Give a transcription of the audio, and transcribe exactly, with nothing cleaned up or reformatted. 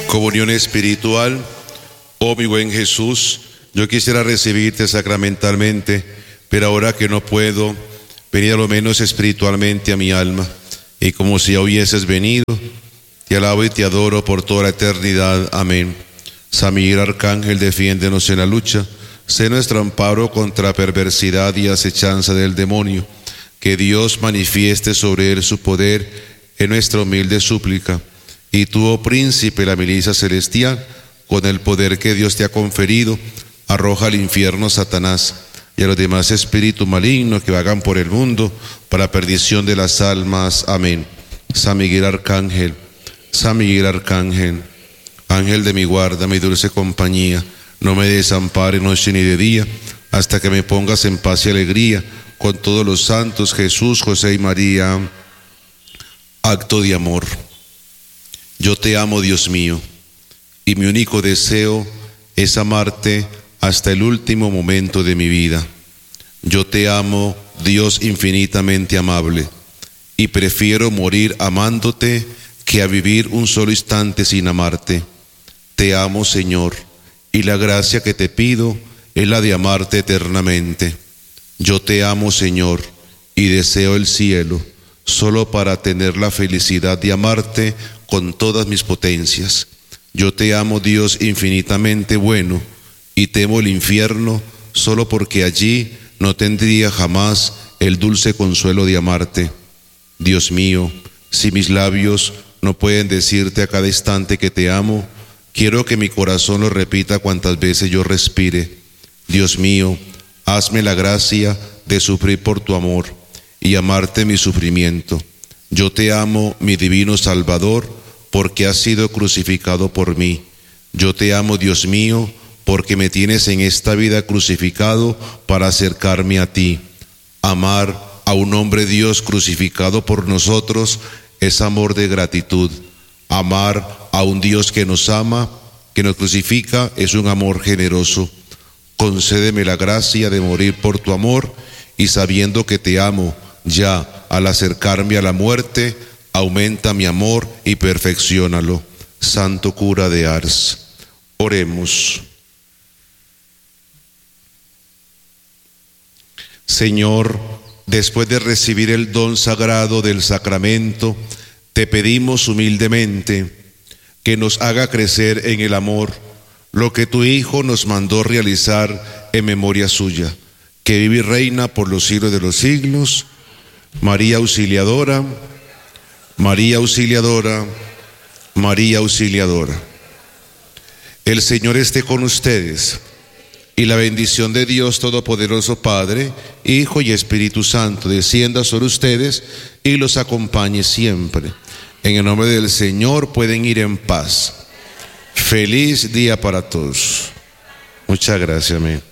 Comunión espiritual. Oh mi buen Jesús, yo quisiera recibirte sacramentalmente, pero ahora que no puedo, venid a lo menos espiritualmente a mi alma, y como si ya hubieses venido, te alabo y te adoro por toda la eternidad. Amén. San Miguel Arcángel, defiéndenos en la lucha, sé nuestro amparo contra la perversidad y acechanza del demonio. Que Dios manifieste sobre él su poder en nuestra humilde súplica. Y tú, oh príncipe de la milicia celestial, con el poder que Dios te ha conferido, arroja al infierno a Satanás y a los demás espíritus malignos que vagan por el mundo para la perdición de las almas. Amén. San Miguel Arcángel, San Miguel Arcángel, ángel de mi guarda, mi dulce compañía, no me desampares noche ni de día, hasta que me pongas en paz y alegría con todos los santos, Jesús, José y María. Acto de amor. Yo te amo, Dios mío, y mi único deseo es amarte hasta el último momento de mi vida. Yo te amo, Dios infinitamente amable, y prefiero morir amándote que a vivir un solo instante sin amarte. Te amo, Señor, y la gracia que te pido es la de amarte eternamente. Yo te amo, Señor, y deseo el cielo, solo para tener la felicidad de amarte con todas mis potencias. Yo te amo, Dios infinitamente bueno, y temo el infierno, solo porque allí no tendría jamás el dulce consuelo de amarte. Dios mío, si mis labios no pueden decirte a cada instante que te amo, quiero que mi corazón lo repita cuantas veces yo respire. Dios mío, hazme la gracia de sufrir por tu amor y amarte mi sufrimiento. Yo te amo, mi divino Salvador, porque has sido crucificado por mí. Yo te amo, Dios mío, porque me tienes en esta vida crucificado para acercarme a ti. Amar a un hombre Dios crucificado por nosotros es amor de gratitud. Amar a un Dios que nos ama, que nos crucifica, es un amor generoso. Concédeme la gracia de morir por tu amor, y sabiendo que te amo, ya al acercarme a la muerte, aumenta mi amor y perfecciónalo. Santo cura de Ars. Oremos. Señor, después de recibir el don sagrado del sacramento, te pedimos humildemente que nos haga crecer en el amor lo que tu Hijo nos mandó realizar en memoria suya, que vive y reina por los siglos de los siglos. María Auxiliadora, María Auxiliadora, María Auxiliadora. El Señor esté con ustedes, y la bendición de Dios Todopoderoso, Padre, Hijo y Espíritu Santo, descienda sobre ustedes y los acompañe siempre. En el nombre del Señor pueden ir en paz. Feliz día para todos. Muchas gracias, amén.